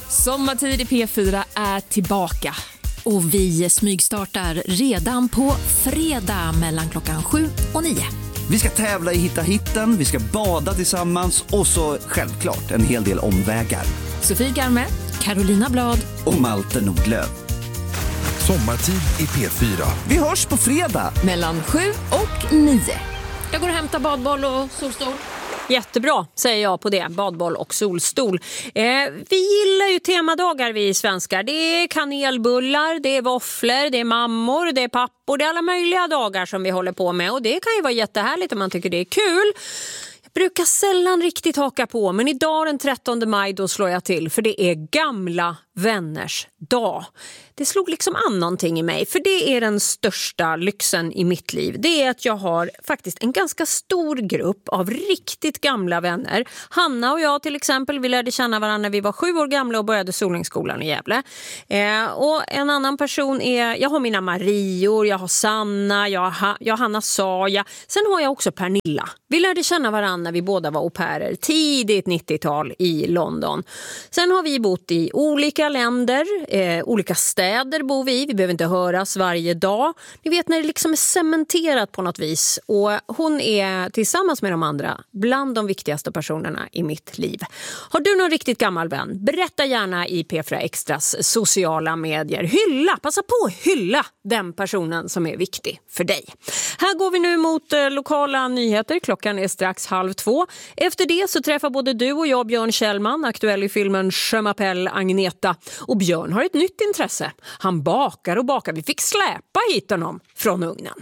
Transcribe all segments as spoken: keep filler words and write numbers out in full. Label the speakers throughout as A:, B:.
A: Sommartid i P fyra är tillbaka.
B: Och vi smygstartar redan på fredag mellan klockan sju och nio.
C: Vi ska tävla i Hitta hitten, vi ska bada tillsammans och så självklart en hel del omvägar.
A: Sofie Garme,
B: Carolina Blad
C: och Malte Nordlöf.
D: Sommartid i P fyra.
C: Vi hörs på fredag
A: mellan sju och nio.
B: Jag går och hämtar badboll och solstol.
E: Jättebra, säger jag på det. Badboll och solstol. Eh, vi gillar ju temadagar, vi svenskar. Det är kanelbullar, det är våfflor, det är mammor, det är pappor. Det är alla möjliga dagar som vi håller på med. Och det kan ju vara jättehärligt om man tycker det är kul. Jag brukar sällan riktigt haka på, men idag den trettonde maj då slår jag till. För det är gamla vänners dag. Det slog liksom an någonting i mig, för det är den största lyxen i mitt liv. Det är att jag har faktiskt en ganska stor grupp av riktigt gamla vänner. Hanna och jag till exempel, vi lärde känna varandra när vi var sju år gamla och började Solningsskolan i Gävle. Eh, och en annan person är, jag har mina Marior, jag har Sanna, jag har, jag har Hanna Saja. Sen har jag också Pernilla. Vi lärde känna varandra när vi båda var au pairer, tidigt nittiotal i London. Sen har vi bott i olika länder, eh, olika städer bor vi i. Vi behöver inte höras varje dag. Ni vet när det liksom är cementerat på något vis. Och hon är tillsammans med de andra bland de viktigaste personerna i mitt liv. Har du någon riktigt gammal vän? Berätta gärna i P fyra Extras sociala medier. Hylla, passa på att hylla den personen som är viktig för dig. Här går vi nu mot eh, lokala nyheter. Klockan är strax halv två. Efter det så träffar både du och jag Björn Kjellman, aktuell i filmen Je m'appelle Agneta. Och Björn har ett nytt intresse. Han bakar och bakar. Vi fick släpa hit honom från ugnen.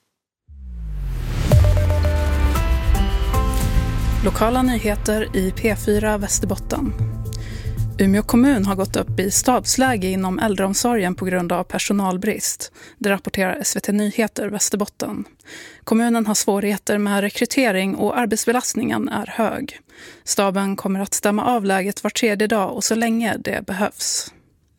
F: Lokala nyheter i P fyra Västerbotten. Umeå kommun har gått upp i stabsläge inom äldreomsorgen på grund av personalbrist. Det rapporterar S V T Nyheter Västerbotten. Kommunen har svårigheter med rekrytering och arbetsbelastningen är hög. Staben kommer att stämma av läget var tredje dag och så länge det behövs.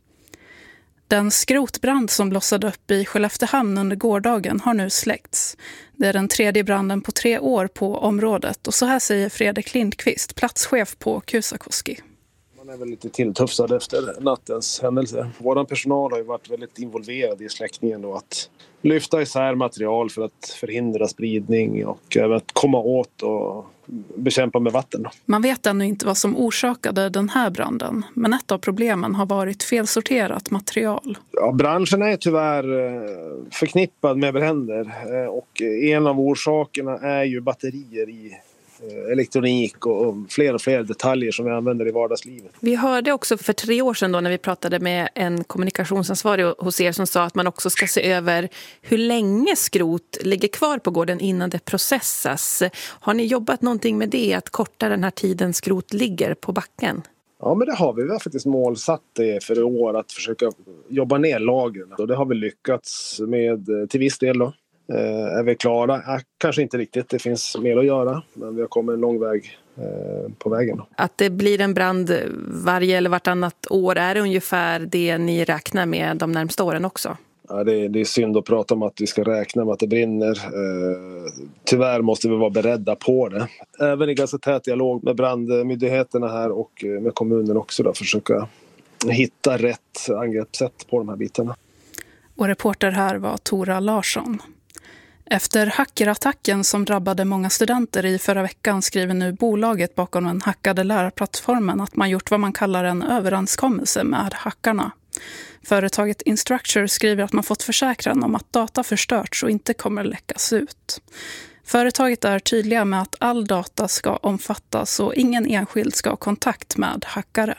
F: Den skrotbrand som blossade upp i Skelleftehamn under gårdagen har nu släckts. Det är den tredje branden på tre år på området och så här säger Fredrik Lindqvist, platschef på Kusakoski.
G: Man är väl lite tilltufsad efter nattens händelse. Vår personal har ju varit väldigt involverad i släckningen och att lyfta isär material för att förhindra spridning och även att komma åt och bekämpa med vatten.
F: Man vet ännu inte vad som orsakade den här branden, men ett av problemen har varit felsorterat material.
G: Ja, branschen är tyvärr förknippad med bränder och en av orsakerna är ju batterier i elektronik och fler och fler detaljer som vi använder i vardagslivet.
H: Vi hörde också för tre år sedan då när vi pratade med en kommunikationsansvarig hos er som sa att man också ska se över hur länge skrot ligger kvar på gården innan det processas. Har ni jobbat någonting med det, att korta den här tiden skrot ligger på backen?
G: Ja, men det har vi. Vi har faktiskt målsatt det för i år att försöka jobba ner lagren. Och det har vi lyckats med till viss del då. Eh, är vi klara? Eh, kanske inte riktigt, det finns mer att göra, men vi har kommit en lång väg eh, på vägen.
H: Att det blir en brand varje eller vartannat år, är det ungefär det ni räknar med de närmsta åren också?
G: Ja, det, är, det är synd att prata om att vi ska räkna med att det brinner. Eh, tyvärr måste vi vara beredda på det. Även i ganska tät dialog med brandmyndigheterna här och med kommunen också då, försöka hitta rätt angreppssätt på de här bitarna.
F: Och reporter här var Tora Larsson. Efter hackerattacken som drabbade många studenter i förra veckan skriver nu bolaget bakom den hackade lärarplattformen att man gjort vad man kallar en överenskommelse med hackarna. Företaget Instructure skriver att man fått försäkran om att data förstörts och inte kommer läckas ut. Företaget är tydliga med att all data ska omfattas och ingen enskild ska ha kontakt med hackare.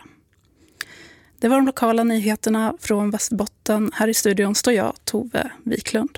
F: Det var de lokala nyheterna från Västerbotten. Här i studion står jag, Tove Wiklund.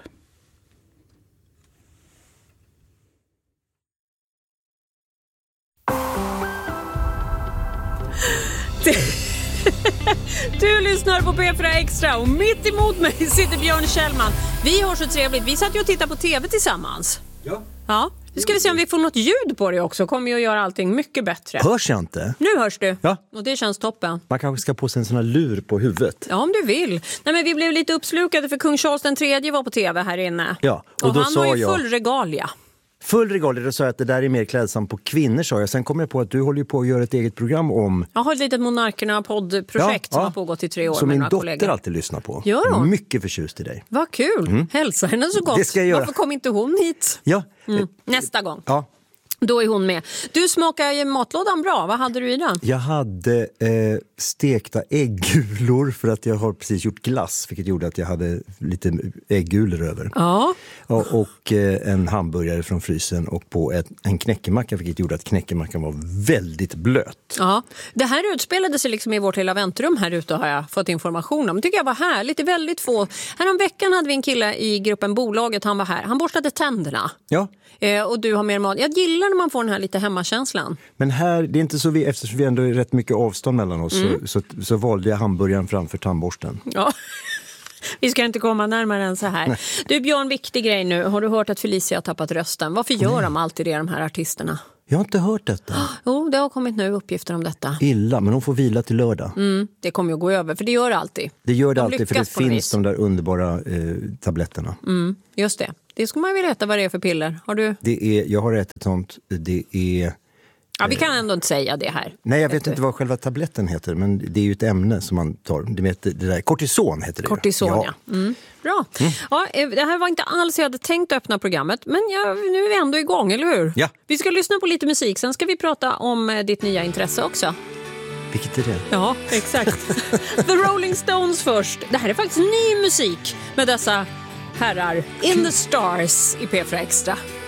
E: Du lyssnar på P fyra Extra och mitt emot mig sitter Björn Kjellman. Vi har så trevligt, vi satt ju och tittade på tv tillsammans.
I: Ja.
E: Ja, nu ska vi se om vi får något ljud på det också. Kommer ju att göra allting mycket bättre.
I: Hörs jag inte?
E: Nu hörs du.
I: Ja.
E: Och det känns toppen.
I: Man kanske ska på sig en sån här lur på huvudet.
E: Ja, om du vill. Nej, men vi blev lite uppslukade för kung Charles den tredje var på tv här inne.
I: Ja, och,
E: och
I: då
E: han
I: sa
E: har ju
I: jag...
E: full regalia.
I: Full regalia, då sa jag att det där är mer klädsamt på kvinnor, sa jag. Sen kom jag på att du håller på att göra ett eget program om...
E: Jag har ett litet Monarkerna-poddprojekt
I: Ja,
E: som
I: ja.
E: har pågått i tre år
I: Som
E: med
I: min
E: några
I: dotter
E: kollegor.
I: alltid lyssnar på.
E: Gör hon?
I: Mycket förtjust i dig.
E: Vad kul.
I: Mm.
E: Hälsa henne så gott.
I: Det ska jag göra.
E: Varför kom inte hon hit?
I: Ja.
E: Mm. Nästa gång.
I: Ja.
E: Då är hon med. Du smakar ju matlådan bra. Vad hade du i den?
I: Jag hade eh, stekta äggulor för att jag har precis gjort glass, vilket gjorde att jag hade lite äggulor över.
E: Ja.
I: Och, och eh, en hamburgare från frysen och på ett, en knäckemacka, vilket gjorde att knäckemackan var väldigt blöt.
E: Ja. Det här utspelade sig liksom i vårt lilla väntrum här ute, har jag fått information om. Det tycker jag var härligt. Det är väldigt få. Härom veckan hade vi en kille i gruppen Bolaget. Han var här. Han borstade tänderna.
I: Ja.
E: Eh, och du har mer mat. Jag gillar när man får den här lite hemmakänslan.
I: Men här, det är inte så vi, eftersom vi ändå är rätt mycket avstånd mellan oss,
E: Mm.
I: så, så, så valde jag hamburgaren framför tandborsten.
E: Ja. Vi ska inte komma närmare än så här.
I: Nej.
E: Du Björn, viktig grej nu. Har du hört att Felicia har tappat rösten? Varför gör de alltid det, de här artisterna?
I: Jag har inte hört detta.
E: Jo, det har kommit nu uppgifter om detta.
I: Illa, men hon får vila till lördag.
E: Mm, det kommer ju att gå över, för det gör det alltid.
I: Det gör det
E: De
I: alltid, för det
E: lyckas på något
I: finns
E: vis.
I: de där underbara eh, tabletterna.
E: Mm, just det. Det ska man vilja veta vad det är för piller. Har du?
I: Det är, jag har ätit sånt, det är...
E: Ja, vi kan ändå inte säga det här.
I: Nej, jag vet inte vad själva tabletten heter, men det är ju ett ämne som man tar. Det, heter, det där, kortison heter det.
E: Kortison, ja. ja. Mm. Bra.
I: Mm.
E: Ja, det här var inte alls jag hade tänkt öppna programmet, men ja, nu är vi ändå igång, eller hur?
I: Ja.
E: Vi ska lyssna på lite musik, sen ska vi prata om eh, ditt nya intresse också.
I: Vilket är det?
E: Ja, exakt. The Rolling Stones först. Det här är faktiskt ny musik med dessa herrar. In the Stars i P fyra Extra.